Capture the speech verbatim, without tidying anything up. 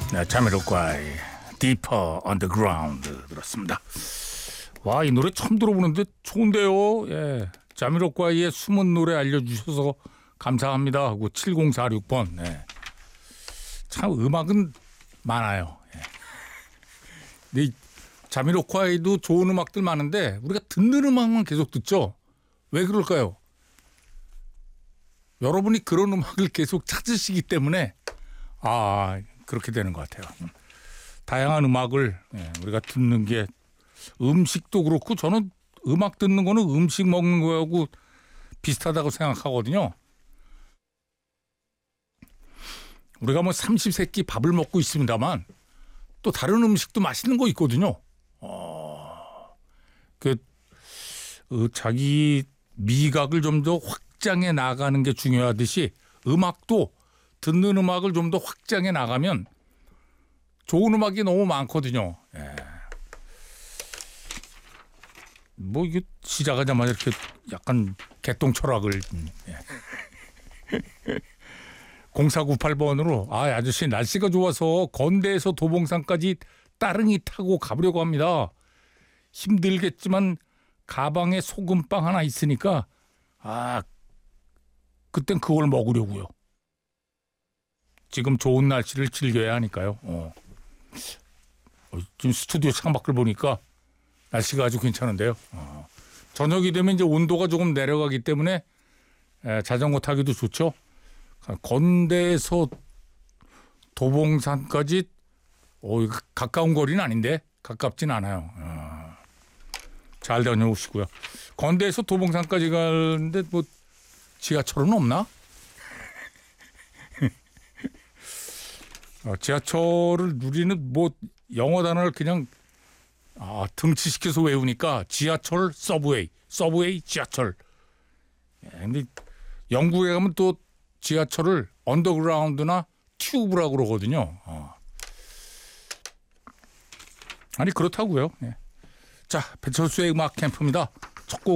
네, 자미로과의 Deeper Underground 들었습니다. 와, 이 노래 처음 들어보는데 좋은데요. 예, 자미로과의 숨은 노래 알려주셔서 감사합니다 하고 칠공사육 번. 네. 참 음악은 많아요. 예. 근데 자미로과에도 좋은 음악들 많은데 우리가 듣는 음악만 계속 듣죠. 왜 그럴까요? 여러분이 그런 음악을 계속 찾으시기 때문에 아 그렇게 되는 것 같아요. 다양한 음악을 우리가 듣는 게 음식도 그렇고 저는 음악 듣는 거는 음식 먹는 거하고 비슷하다고 생각하거든요. 우리가 뭐 삼십세끼 밥을 먹고 있습니다만 또 다른 음식도 맛있는 거 있거든요. 어, 그 어, 자기 미각을 좀 더 확장해 나가는 게 중요하듯이 음악도 듣는 음악을 좀 더 확장해 나가면 좋은 음악이 너무 많거든요. 예. 뭐 이게 시작하자마자 이렇게 약간 개똥 철학을 예. 공사구팔 번으로 아 아저씨 날씨가 좋아서 건대에서 도봉산까지 따릉이 타고 가보려고 합니다. 힘들겠지만 가방에 소금빵 하나 있으니까 아 그땐 그걸 먹으려고요. 지금 좋은 날씨를 즐겨야 하니까요. 어. 어, 지금 스튜디오 창밖을 보니까 날씨가 아주 괜찮은데요. 어. 저녁이 되면 이제 온도가 조금 내려가기 때문에 에, 자전거 타기도 좋죠. 건대에서 도봉산까지 어, 가까운 거리는 아닌데 가깝진 않아요. 어. 잘 다녀오시고요. 건대에서 도봉산까지 가는데 뭐 지하철은 없나? 어, 지하철을 누리는 뭐 영어 단어를 그냥 아, 등치시켜서 외우니까 지하철, 서브웨이, 서브웨이, 지하철. 예, 근데 영국에 가면 또 지하철을 언더그라운드나 튜브라고 그러거든요. 어. 아니 그렇다고요. 예. 자, 배철수의 음악 캠프입니다. 첫 곡